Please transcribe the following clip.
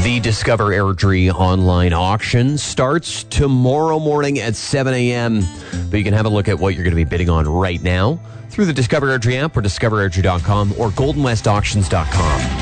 The Discover Airdrie online auction starts tomorrow morning at 7 a.m. But you can have a look at what you're going to be bidding on right now through the Discover Airdrie app or discoverairdrie.com or goldenwestauctions.com.